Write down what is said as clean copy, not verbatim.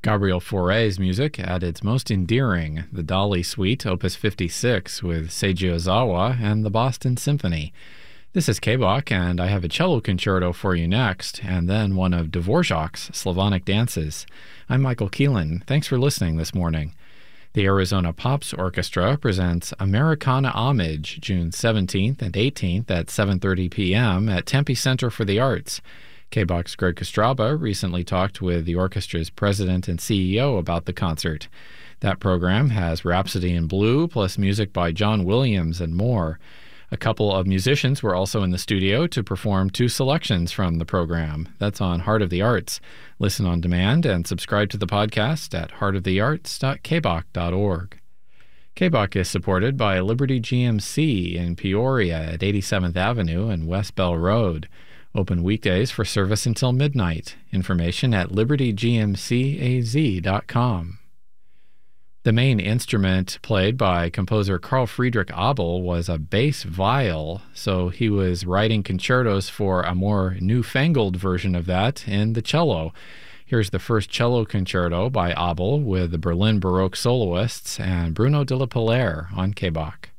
Gabriel Fauré's music at its most endearing, the Dali Suite, Opus 56, with Seiji Ozawa and the Boston Symphony. This is K-Bach, and I have a cello concerto for you next, and then one of Dvorak's Slavonic dances. I'm Michael Keelan. Thanks for listening this morning. The Arizona Pops Orchestra presents Americana Homage, June 17th and 18th at 7:30 p.m. at Tempe Center for the Arts. K-Bach's Greg Kostraba recently talked with the orchestra's president and CEO about the concert. That program has Rhapsody in Blue, plus music by John Williams and more. A couple of musicians were also in the studio to perform two selections from the program. That's on Heart of the Arts. Listen on demand and subscribe to the podcast at heartofthearts.kbach.org. K-Bach is supported by Liberty GMC in Peoria at 87th Avenue and West Bell Road. Open weekdays for service until midnight. Information at libertygmcaz.com. The main instrument played by composer Carl Friedrich Abel was a bass viol, so he was writing concertos for a more newfangled version of that in the cello. Here's the first cello concerto by Abel with the Berlin Baroque soloists and Bruno de la Palaire on K-Bach.